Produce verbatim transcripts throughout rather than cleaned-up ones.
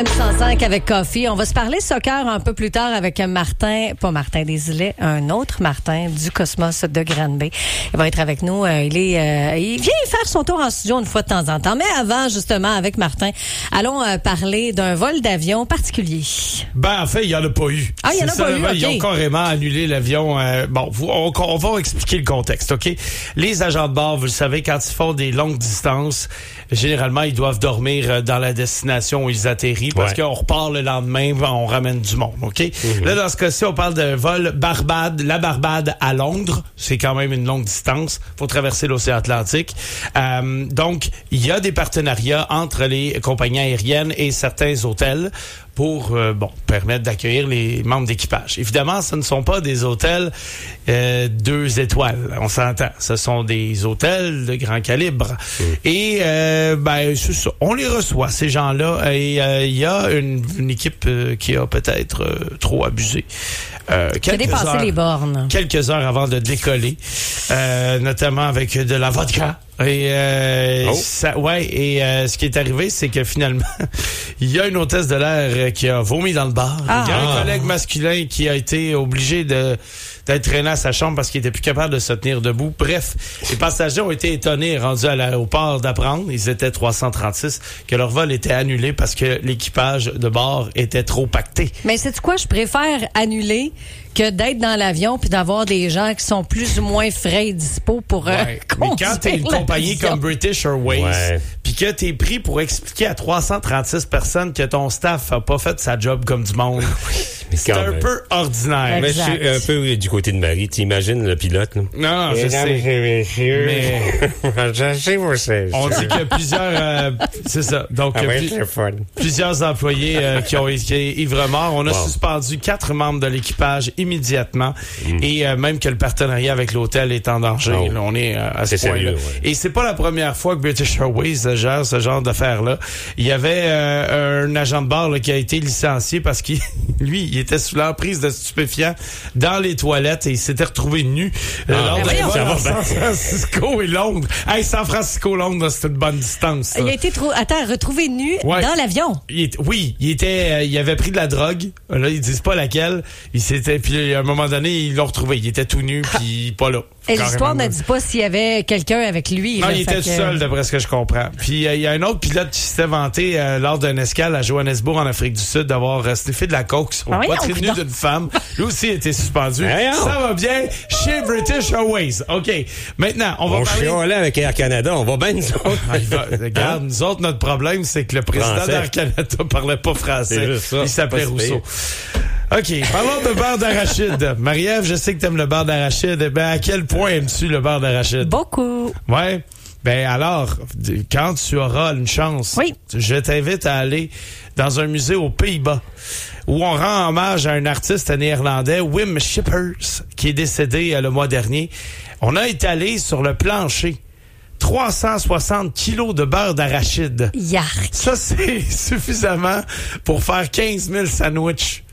M cent cinq avec Coffee. On va se parler soccer un peu plus tard avec Martin, pas Martin Desilets, un autre Martin du Cosmos de Granby. Il va être avec nous. Il est, euh, il vient faire son tour en studio une fois de temps en temps. Mais avant, justement, avec Martin, allons euh, parler d'un vol d'avion particulier. Ben, en fait, il n'y en a pas eu. Ah, il n'y en a ça, pas eu, ben, OK. Ils ont carrément annulé l'avion. Euh, bon, vous, on, on va expliquer le contexte, OK? Les agents de bord, vous le savez, quand ils font des longues distances, généralement, ils doivent dormir dans la destination où ils atterrissent parce ouais. qu'on repart le lendemain, on ramène du monde, OK? Mm-hmm. Là, dans ce cas-ci, on parle d'un vol Barbade, la Barbade à Londres. C'est quand même une longue distance. Faut traverser l'océan Atlantique. Euh, donc, il y a des partenariats entre les compagnies aériennes et certains hôtels pour euh, bon permettre d'accueillir les membres d'équipage. Évidemment, ce ne sont pas des hôtels euh, deux étoiles, on s'entend. Ce sont des hôtels de grand calibre. Mmh. Et euh, ben c'est ça, on les reçoit, ces gens-là. Et il euh, y a une, une équipe euh, qui a peut-être euh, trop abusé. Euh, qui a dépassé heures, les bornes. Quelques heures avant de décoller, euh, notamment avec de la vodka. Et euh, oh. ça, ouais. Et euh, ce qui est arrivé, c'est que finalement, il y a une hôtesse de l'air qui a vomi dans le bar. Ah. Il y a un collègue masculin qui a été obligé de d'être traîné à sa chambre parce qu'il était plus capable de se tenir debout. Bref, les passagers ont été étonnés, rendus à l'aéroport, d'apprendre, ils étaient trois cent trente-six, que leur vol était annulé parce que l'équipage de bord était trop pacté. Mais sais-tu quoi? Je préfère annuler que d'être dans l'avion puis d'avoir des gens qui sont plus ou moins frais et dispo pour euh, ouais. Mais quand t'es une compagnie comme British Airways, ouais. puis que t'es pris pour expliquer à trois cent trente-six personnes que ton staff a pas fait sa job comme du monde, c'est un même. peu ordinaire. Mais je suis un peu du côté de Marie. T'imagines le pilote, là? Non, non, je sais. Messieurs, mais je sais vous savez. On dit qu'il y a plusieurs... Euh, c'est ça. Donc, ah ouais, pl- c'est fun. plusieurs employés euh, qui ont été ivre-morts. On a wow. suspendu quatre membres de l'équipage immédiatement. Mm. Et euh, même que le partenariat avec l'hôtel est en danger. Oh. Là, on est euh, à ce c'est point-là. sérieux, ouais. Et c'est pas la première fois que British Airways gère ce genre d'affaires-là. Il y avait euh, un agent de bord là, qui a été licencié parce qu'il lui, il était sous l'emprise de stupéfiants dans les toilettes et il s'était retrouvé nu euh, ah, lors ben d'un voyons, vol ça va entre bien. San Francisco et Londres. Hey, San Francisco-Londres, c'est une bonne distance. Ça. Il a été trop, attends, retrouvé nu Ouais. dans l'avion. Il est, oui, il était, euh, il avait pris de la drogue. Là, ils disent pas laquelle. Il s'était, puis à un moment donné, ils l'ont retrouvé. Il était tout nu, puis pas là. Et l'histoire ne dit pas s'il y avait quelqu'un avec lui. Non, là, il fait était que... seul, d'après ce que je comprends. Puis euh, il y a un autre pilote qui s'était vanté euh, lors d'une escale à Johannesburg, en Afrique du Sud, d'avoir euh, sniffé de la coke sur Ah le oui, poitrine non, nue non. d'une femme. Lui aussi a été suspendu. Voyons. Ça va bien chez British Airways. OK. Maintenant, on va On parler... chialait avec Air Canada. On va bien nous autres. Ah, il va- regarde, nous autres, notre problème, c'est que le président Français. d'Air Canada parlait pas français. C'est juste ça. Il s'appelait Pas si Rousseau. OK, parlons de beurre d'arachide. Marie-Ève, je sais que t'aimes le beurre d'arachide. Ben, à quel point aimes-tu le beurre d'arachide? Beaucoup. Ouais. Ben alors, quand tu auras une chance, oui. je t'invite à aller dans un musée aux Pays-Bas où on rend hommage à un artiste néerlandais, Wim Schippers, qui est décédé euh, le mois dernier. On a étalé sur le plancher trois cent soixante kilos de beurre d'arachide. Yark. Ça, c'est suffisamment pour faire quinze mille sandwichs.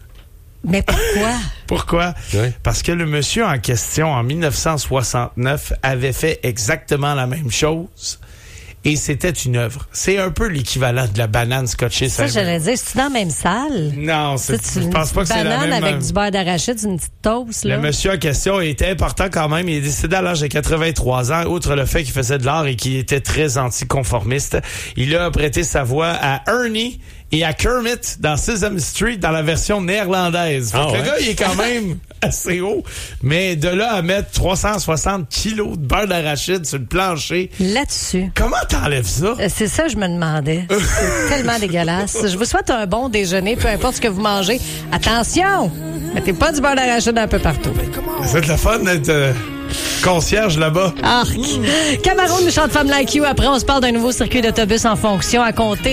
Mais pourquoi? Pourquoi? Oui. Parce que le monsieur en question, en dix-neuf cent soixante-neuf, avait fait exactement la même chose. Et c'était une œuvre. C'est un peu l'équivalent de la banane scotchée. Ça, j'allais dire, c'est-tu dans la même salle? Non, c'est, C'est je pense pas que c'est la banane même. avec du beurre d'arachide, c'est une petite toast, là. Le monsieur en question était important quand même. Il est décédé à l'âge de quatre-vingt-trois ans, outre le fait qu'il faisait de l'art et qu'il était très anticonformiste. Il a prêté sa voix à Ernie et à Kermit dans Sesame Street dans la version néerlandaise. Fait Ah que ouais? le gars, il est quand même assez haut. Mais de là à mettre trois cent soixante kilos de beurre d'arachide sur le plancher. Là-dessus. Comment t'enlèves ça? Euh, C'est ça, je me demandais. C'est tellement dégueulasse. Je vous souhaite un bon déjeuner, peu importe ce que vous mangez. Attention! Mettez pas du beurre d'arachide un peu partout. C'est de la fun d'être euh, concierge là-bas. Arc! Cameroun, chante Femme Like You. Après, on se parle d'un nouveau circuit d'autobus en fonction à compter